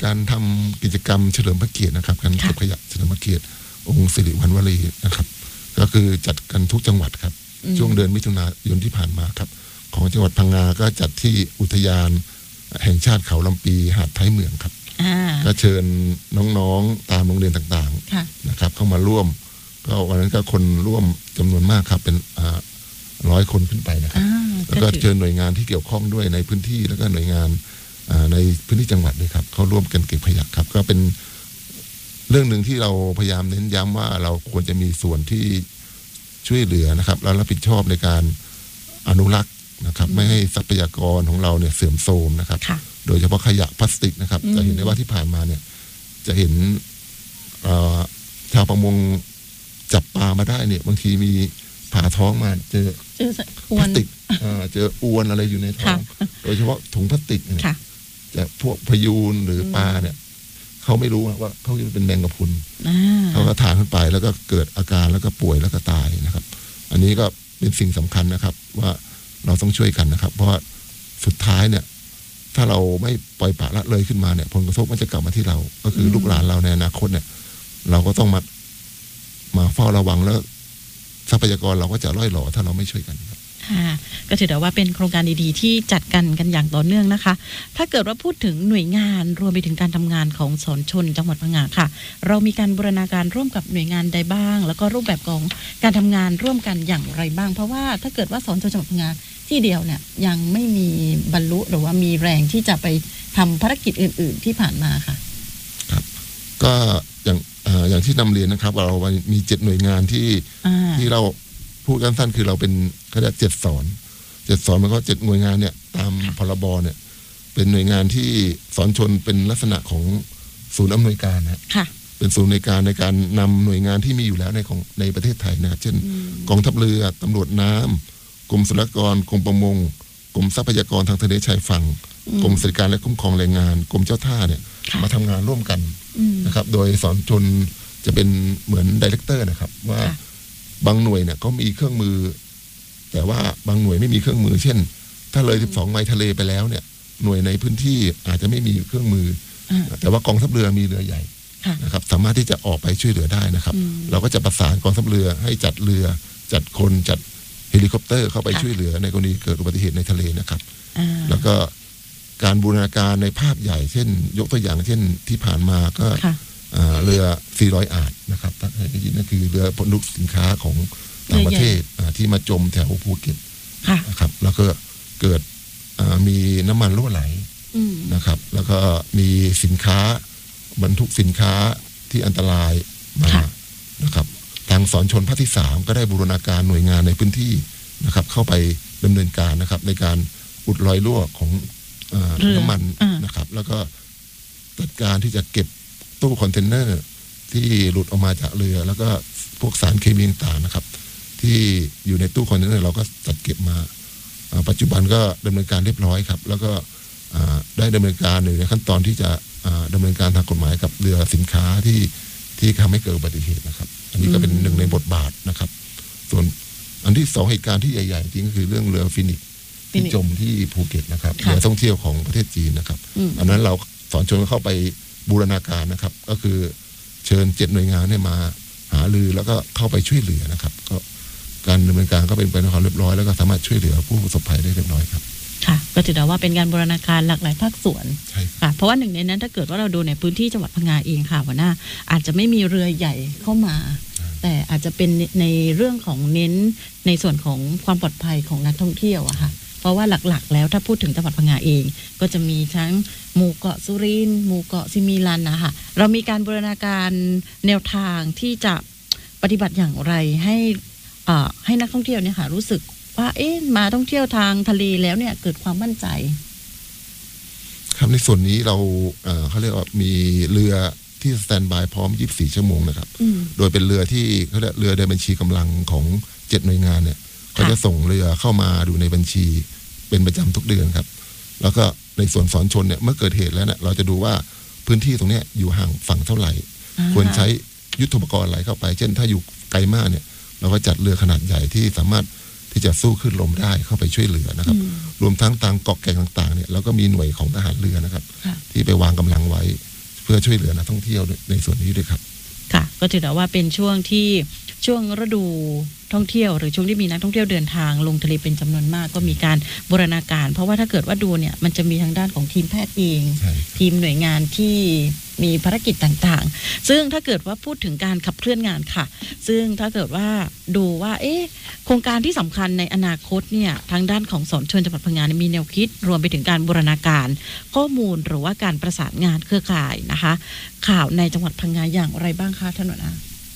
การทำกิจกรรมเฉลิมพระเกียรตินะครับการเก็บขยะเฉลิมพระเกียรติองค์สิริวัณวลีนะครับก็คือจัดกันทุกจังหวัดครับช่วงเดือนมิถุนายนที่ผ่านมาครับของจังหวัดพังงาก็จัดที่อุทยานแห่งชาติเขาลำปีหาดท้ายเมืองครับก็เชิญน้องๆตามโรงเรียนต่างๆนะครับเข้ามาร่วมก็วันนั้นก็คนร่วมจำนวนมากครับเป็น100 คนขึ้นไปนะครับแล้วก็เชิญหน่วยงานที่เกี่ยวข้องด้วยในพื้นที่แล้วก็หน่วยงานในพื้นที่จังหวัดด้วยครับเขาร่วมกันเก็บขยะครับก็เป็นเรื่องหนึ่งที่เราพยายามเน้นย้ำว่าเราควรจะมีส่วนที่ช่วยเหลือนะครับและรับผิดชอบในการอนุรักษ์นะครับไม่ให้ทรัพยากรของเราเนี่ยเสื่อมโทรมนะครับโดยเฉพาะขยะพลาสติกนะครับจะเห็นได้ว่าที่ผ่านมาเนี่ยจะเห็นชาวประมงจับปลามาได้เนี่ยบางทีมีผ่าท้องมาเจอพลาสติกเจออวนอะไรอยู่ในท้องโดยเฉพาะถุงพลาสติกเนี่ยจะพวกพยูนหรือปลาเนี่ยเขาไม่รู้ว่าเขาเป็นแมงกะพรุนเขาก็ทานขึ้นไปแล้วก็เกิดอาการแล้วก็ป่วยแล้วก็ตายนะครับอันนี้ก็เป็นสิ่งสำคัญนะครับว่าเราต้องช่วยกันนะครับเพราะว่าสุดท้ายเนี่ยถ้าเราไม่ปล่อยปละละเลยขึ้นมาเนี่ยผลกระทบมันจะกลับมาที่เราก็คือลูกหลานเราในอนาคตเนี่ยเราก็ต้องมาเฝ้าระวังแล้วทรัพยากรเราก็จะร่อยหรอถ้าเราไม่ช่วยกันครับก็ถือได้ว่าเป็นโครงการดีๆที่จัดกันอย่างต่อเนื่องนะคะถ้าเกิดว่าพูดถึงหน่วยงานรวมไปถึงการทำงานของสอนชนจังหวัดพังงาค่ะเรามีการบูรณาการร่วมกับหน่วยงานใดบ้างแล้วก็รูปแบบของการทำงานร่วมกันอย่างไรบ้างเพราะว่าถ้าเกิดว่าสอนชนจังหวัดพังงาที่เดียวเนี่ยยังไม่มีบรรลุหรือว่ามีแรงที่จะไปทำภารกิจอื่นๆที่ผ่านมาค่ะครับก็อย่างที่นำเรียนนะครับเรามี7หน่วยงานที่เราพูดกันสั้นคือเราเป็นเขาเรียก7 สอนมันก็7หน่วยงานเนี่ยตามพรบเนี่ยเป็นหน่วยงานที่สอนชนเป็นลักษณะของศูนย์อำนวยการนะเป็นศูนย์อำนวยการในการนำหน่วยงานที่มีอยู่แล้วในประเทศไทยนะครับเช่นกองทัพเรือตำรวจน้ำกรมศุลกากรกรมประมงกรมทรัพยากรทางทะเลชายฝั่งกรมสวัสดิการและคุ้มครองแรงงานกรมเจ้าท่าเนี่ยมาทำงานร่วมกันนะครับโดยสอนชนจะเป็นเหมือนไดเรคเตอร์นะครับว่าบางหน่วยเนี่ยก็มีเครื่องมือแต่ว่าบางหน่วยไม่มีเครื่องมือเช่นถ้าเลย12 ไมล์ทะเลไปแล้วเนี่ยหน่วยในพื้นที่อาจจะไม่มีเครื่องมือแต่ว่ากองทัพเรือมีเรือใหญ่นะครับสามารถที่จะออกไปช่วยเหลือได้นะครับเราก็จะประสานกองทัพเรือให้จัดเรือจัดคนจัดเฮลิคอปเตอร์เข้าไปช่วยเหลือในกรณีเกิดอุบัติเหตุในทะเลนะครับแล้วก็การบูรณาการในภาพใหญ่เช่นยกตัวอย่างเช่นที่ผ่านมาก็เรือ400 อาร์นะครับนั่นคือเรือบรรทุกสินค้าของต่างประเทศที่มาจมแถวภูเก็ตนะครับแล้วก็เกิดมีน้ำมันรั่วไหลนะครับแล้วก็มีสินค้าบรรทุกสินค้าที่อันตรายมานะครับทางสอนชนภาคที่3ก็ได้บูรณาการหน่วยงานในพื้นที่นะครับเข้าไปดำเนินการนะครับในการอุดรอยรั่วของน้ำมันนะครับแล้วก็จัดการที่จะเก็บตู้คอนเทนเนอร์ที่หลุดออกมาจากเรือแล้วก็พวกสารเคมีต่างๆนะครับที่อยู่ในตู้คอนเทนเนอร์เราก็จัดเก็บมาปัจจุบันก็ดำเนินการเรียบร้อยครับแล้วก็ได้ดำเนินการในขั้นตอนที่จะดำเนินการทางกฎหมายกับเรือสินค้าที่ทำให้เกิดอุบัติเหตุนะครับอันนี้ก็เป็นหนึ่งในบทบาทนะครับส่วนอันที่2เหตุการณ์ที่ใหญ่ๆจริงก็คือเรื่องเรือฟินิกที่จมที่ภูเก็ตนะครับเรือท่องเที่ยวของประเทศจีนนะครับอันนั้นเราสอนชนเข้าไปบูรณาการนะครับก็คือเชิญ7หน่วยงานให้มาหารือแล้วก็เข้าไปช่วยเหลือนะครับก็การดำเนินการก็เป็นไปด้วยความเรียบร้อยแล้วก็สามารถช่วยเหลือผู้ประสบภัยได้เรียบร้อยครับค่ะก็ถือว่าเป็นการบูรณาการหลากหลายภาคส่วนค่ะเพราะว่าหนึ่งในนั้นถ้าเกิดว่าเราดูในพื้นที่จังหวัดพังงาเองค่ะหัวหน้าอาจจะไม่มีเรือใหญ่เข้ามาแต่อาจจะเป็นในเรื่องของเน้นในส่วนของความปลอดภัยของนักท่องเที่ยวอะค่ะเพราะว่าหลักๆแล้วถ้าพูดถึงจังหวัดพังงาเองก็จะมีทั้งหมู่เกาะสุรินทร์หมู่เกาะซิมิลันนะคะเรามีการบูรณาการแนวทางที่จะปฏิบัติอย่างไรให้นักท่องเที่ยวเนี่ยค่ะรู้สึกว่ามาท่องเที่ยวทางทะเลแล้วเนี่ยเกิดความมั่นใจครับในส่วนนี้เราเขาเรียกว่ามีเรือที่สแตนด์บายพร้อม24 ชั่วโมงนะครับโดยเป็นเรือที่เขาเรียกเรือในบัญชีกำลังของ7หน่วยงานเนี่ยก็จะส่งเรือเข้ามาดูในบัญชีเป็นประจำทุกเดือนครับแล้วก็ในส่วนสอนชนเนี่ยเมื่อเกิดเหตุแล้วเนี่ยเราจะดูว่าพื้นที่ตรงนี้อยู่ห่างฝั่งเท่าไหร่ควรใช้ยุทโธปกรณ์อะไรเข้าไปเช่นถ้าอยู่ไกลมากเนี่ยเราก็จัดเรือขนาดใหญ่ที่สามารถที่จะสู้ขึ้นลมได้เข้าไปช่วยเหลือนะครับรวมทั้งตามเกาะแก่งต่างๆเนี่ยเราก็มีหน่วยของทหารเรือนะครับที่ไปวางกำลังไว้เพื่อช่วยเหลือนักท่องเที่ยวในส่วนนี้ด้วยครับค่ะก็ถือว่าเป็นช่วงฤดูท่องเที่ยวหรือช่วงที่มีนักท่องเที่ยวเดินทางลงทะเลเป็นจำนวนมากก็มีการบูรณาการเพราะว่าถ้าเกิดว่าดูเนี่ยมันจะมีทางด้านของทีมแพทย์เองทีมหน่วยงานที่มีภารกิจต่างๆซึ่งถ้าเกิดว่าพูดถึงการขับเคลื่อนงานค่ะซึ่งถ้าเกิดว่าดูว่าโครงการที่สำคัญในอนาคตเนี่ยทางด้านของสนชจังหวัดพังงามีแนวคิดรวมไปถึงการบูรณาการข้อมูลหรือว่าการประสานงานเครือข่ายนะคะข่าวในจังหวัดพังงาอย่างไรบ้างคะท่านหัวหน้า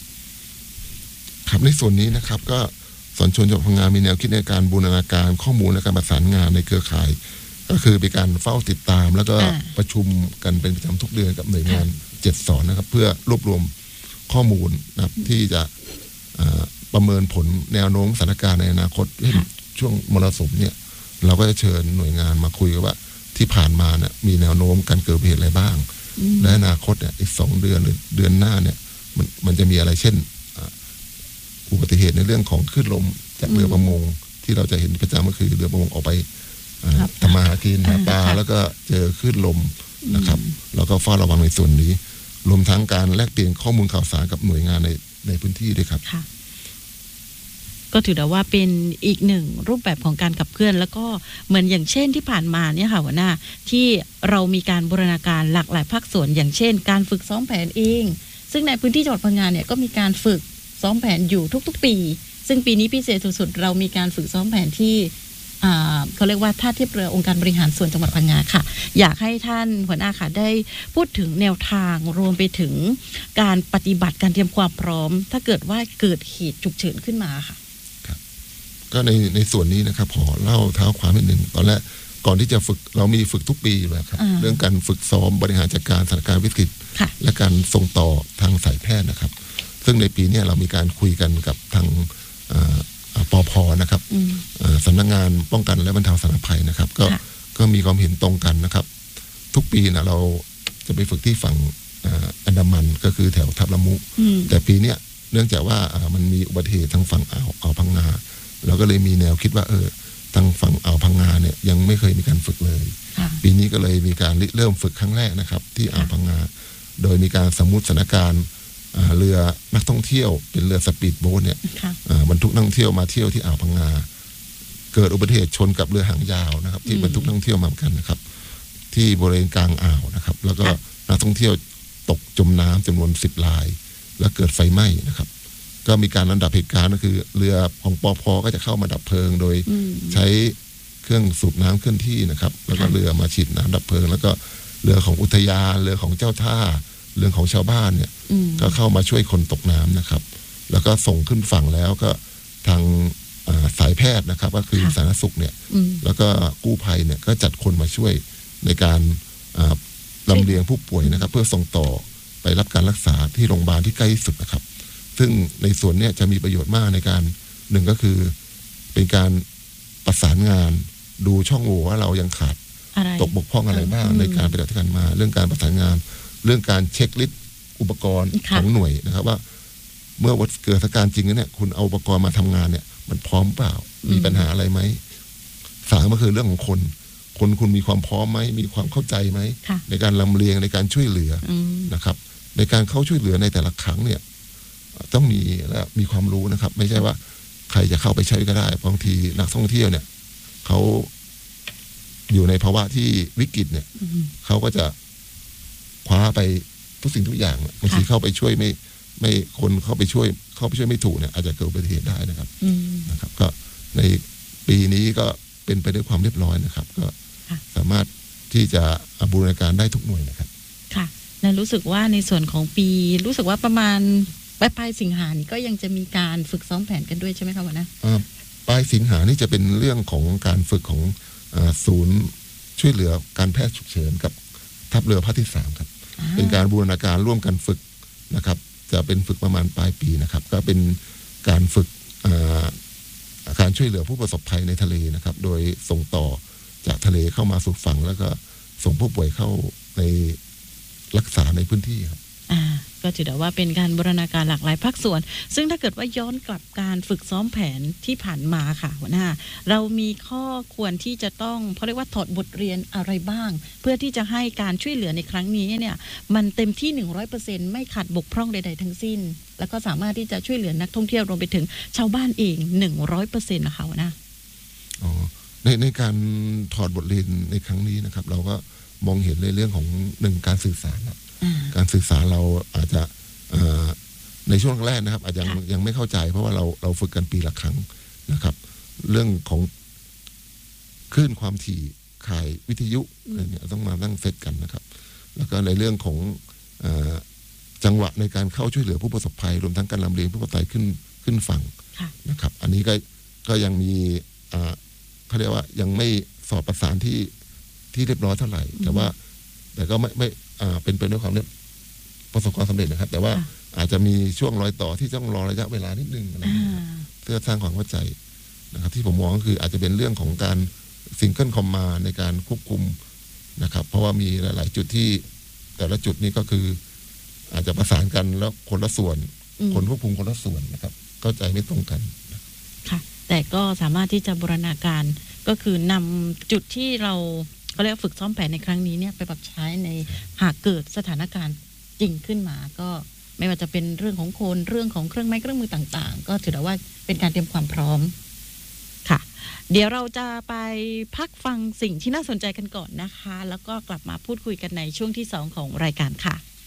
ครับในส่วนนี้นะครับก็สนชจังหวัดพังงามีแนวคิดในการบูรณาการข้อมูลและการประสานงานในเครือข่ายก็คือเป็นการเฝ้าติดตามแล้วก็ประชุมกันเป็นประจำทุกเดือนกับหน่วยงาน7 สนนะครับเพื่อรวบรวมข้อมูลนะครับที่จะประเมินผลแนวโน้มสถานการณ์ในอนาคตช่วงมรสุมเนี่ยเราก็จะเชิญหน่วยงานมาคุยกันว่าที่ผ่านมาเนี่ยมีแนวโน้มการเกิดเหตุอะไรบ้างและอนาคตเนี่ยอีก2 เดือนหรือเดือนหน้าเนี่ยมันจะมีอะไรเช่นอุบัติเหตุในเรื่องของคลื่นลมจากเรือประมงที่เราจะเห็นประจำก็คือเรือประมงออกไปทำมาหากินหาปลาแล้วก็เจอคลื่นลมนะครับแล้วก็เฝ้าระวังในส่วนนี้รวมทั้งการแลกเปลี่ยนข้อมูลข่าวสารกับหน่วยงานในพื้นที่ด้วยครับก็ถือได้ว่าเป็นอีกหนึ่งรูปแบบของการขับเคลื่อนแล้วก็เหมือนอย่างเช่นที่ผ่านมาเนี่ยค่ะหัวหน้าที่เรามีการบูรณาการหลากหลายภาคส่วนอย่างเช่นการฝึกซ้อมแผนเองซึ่งในพื้นที่จังหวัดพังงาเนี่ยก็มีการฝึกซ้อมแผนอยู่ทุกๆปีซึ่งปีนี้พิเศษสุดๆเรามีการฝึกซ้อมแผนที่เขาเรียกว่าท่าเทียบเรือองค์การบริหารส่วนจังหวัดพังงาค่ะอยากให้ท่านหัวหน้าค่ะได้พูดถึงแนวทางรวมไปถึงการปฏิบัติการเตรียมความพร้อมถ้าเกิดว่าเกิดเหตุฉุกเฉินขึ้นมาค่ะครับก็ในส่วนนี้นะครับขอเล่าเท้าความนิดหนึ่งตอนแรกก่อนที่จะฝึกเรามีฝึกทุกปีอยู่แล้วครับเรื่องการฝึกซ้อมบริหารจัดการสถานการณ์วิกฤตและการส่งต่อทางสายแพทย์นะครับซึ่งในปีนี้เรามีการคุยกันกับทางปภ.นะครับสำนักงานป้องกันและบรรเทาสาธารณภัยนะครับก็มีความเห็นตรงกันนะครับทุกปีนะเราจะไปฝึกที่ฝั่งอันดามันก็คือแถวทับละมุแต่ปีนี้เนื่องจากว่ามันมีอุบัติเหตุทางฝั่งอ่าวพังงาเราก็เลยมีแนวคิดว่าทางฝั่งอ่าวพังงาเนี่ยยังไม่เคยมีการฝึกเลยปีนี้ก็เลยมีการเริ่มฝึกครั้งแรกนะครับที่อ่าวพังงาโดยมีการสมมุติสถานการณ์เรือนักท่องเที่ยวเป็นเรือสปีดโบ๊ทเนี่ยบรรทุกนักท่องเที่ยวมาเที่ยวที่อ่าวพังงาเกิดอุบัติเหตุชนกับเรือหางยาวนะครับที่บรรทุกนักท่องเที่ยวมาเหมือนกันนะครับที่บริเวณกลางอ่าวนะครับแล้วก็นักท่องเที่ยวตกจมน้ำจำนวน10 รายแล้วเกิดไฟไหม้นะครับก็มีการระดับเหตุการณ์ก็คือเรือของปภ.ก็จะเข้ามาดับเพลิงโดยใช้เครื่องสูบน้ำเคลื่อนที่นะครับแล้วก็เรือมาฉีดน้ำดับเพลิงแล้วก็เรือของอุทยานเรือของเจ้าท่าเรื่องของชาวบ้านเนี่ยก็เข้ามาช่วยคนตกน้ำนะครับแล้วก็ส่งขึ้นฝั่งแล้วก็ทางสายแพทย์นะครับก็คือสาธารณสุขเนี่ยแล้วก็กู้ภัยเนี่ยก็จัดคนมาช่วยในการลำเลียงผู้ป่วยนะครับเพื่อส่งต่อไปรับการรักษาที่โรงพยาบาลที่ใกล้ที่สุดนะครับซึ่งในส่วนนี้จะมีประโยชน์มากในการหนึ่งก็คือเป็นการประสานงานดูช่องโหว่ว่าเรายังขาดตกบกพร่องอะไรบ้างในการปฏิบัติการมาเรื่องการประสานงานเรื่องการเช็คลิสต์อุปกรณ์ของหน่วยนะครับว่าเมื่อเกิดสถานการณ์จริงแล้วเนี่ยคุณเอาอุปกรณ์มาทำงานเนี่ยมันพร้อมเปล่ามีปัญหาอะไรไหม3ก็คือเรื่องของคนคุณมีความพร้อมไหมมีความเข้าใจไหมในการลำเลียงในการช่วยเหลือนะครับในการเข้าช่วยเหลือในแต่ละครั้งเนี่ยต้องมีและมีความรู้นะครับไม่ใช่ว่าใครจะเข้าไปใช้ก็ได้บางทีนักท่องเที่ยวเนี่ยเขาอยู่ในภาวะที่วิกฤตเนี่ยเขาก็จะคว้าไปทุกสิ่งทุกอย่างบางทีเข้าไปช่วยไม่คนเข้าไปช่วยไม่ถูกเนี่ยอาจจะเกิดอุบัติเหตุได้นะครับก็ในปีนี้ก็เป็นไปด้วยความเรียบร้อยนะครับก็สามารถที่จะบูรณาการได้ทุกหน่วยนะครับค่ะและรู้สึกว่าในส่วนของปีรู้สึกว่าประมาณปลายสิงหาคมก็ยังจะมีการฝึกซ้อมแผนกันด้วยใช่ไหมคะวะนะปลายสิงหานี่จะเป็นเรื่องของการฝึกของศูนย์ช่วยเหลือการแพทย์ฉุกเฉินกับทัพเรือภาคที่3ครับเป็นการบูรณาการร่วมกันฝึกนะครับจะเป็นฝึกประมาณปลายปีนะครับก็เป็นการฝึกการช่วยเหลือผู้ประสบภัยในทะเลนะครับโดยส่งต่อจากทะเลเข้ามาสู่ฝั่งแล้วก็ส่งผู้ป่วยเข้าในรักษาในพื้นที่ครับก็ถือได้ว่าเป็นการบูรณาการหลากหลายภาคส่วนซึ่งถ้าเกิดว่าย้อนกลับการฝึกซ้อมแผนที่ผ่านมาค่ะหัวหน้าเรามีข้อควรที่จะต้องเขาเรียกว่าถอดบทเรียนอะไรบ้างเพื่อที่จะให้การช่วยเหลือในครั้งนี้เนี่ยมันเต็มที่ 100% ไม่ขาดบกพร่องใดๆทั้งสิ้นแล้วก็สามารถที่จะช่วยเหลือนักท่องเที่ยวรวมไปถึงชาวบ้านเอง 100% นะคะหัวหน้าในการถอดบทเรียนในครั้งนี้นะครับเราก็มองเห็นในเรื่องของการสื่อสารการสื่อสารเราอาจจะในช่วงแรกนะครับอาจจะยังไม่เข้าใจเพราะว่าเราฝึกกันปีละครั้งนะครับเรื่องของคลื่นความถี่ข่ายวิทยุอะไรเนี่ยต้องมานั่งเซตกันนะครับแล้วก็ในเรื่องของจังหวะในการเข้าช่วยเหลือผู้ประสบภัยรวมทั้งการลำเลียงผู้ประสบภัยขึ้นฝั่งนะครับอันนี้ก็ยังมีเขาเรียกว่ายังไม่สอบประสานที่เรียบร้อยเท่าไหร่แต่ก็ไม่เป็นไปด้วยความประสบความสำเร็จนะครับแต่ว่าอาจจะมีช่วงรอยต่อที่ต้องรอระยะเวลานิดนึงอะไรเพื่อสร้างความเข้าใจนะครับที่ผมมองก็คืออาจจะเป็นเรื่องของการซิงเกิลคอมมานด์ในการควบคุมนะครับเพราะว่ามีหลายๆจุดที่แต่ละจุดนี้ก็คืออาจจะประสานกันแล้วคนละส่วนคนควบคุมคนละส่วนนะครับเข้าใจไม่ตรงกันค่ะแต่ก็สามารถที่จะบูรณาการก็คือนำจุดที่เราเรียกฝึกซ้อมแผนในครั้งนี้เนี่ยไปปรับใช้ในหากเกิดสถานการณ์จริงขึ้นมาก็ไม่ว่าจะเป็นเรื่องของคนเรื่องของเครื่องไม้เครื่องมือต่างๆก็ถือว่าเป็นการเตรียมความพร้อมค่ะเดี๋ยวเราจะไปพักฟังสิ่งที่น่าสนใจกันก่อนนะคะแล้วก็กลับมาพูดคุยกันในช่วงที่2ของรายการค่ะ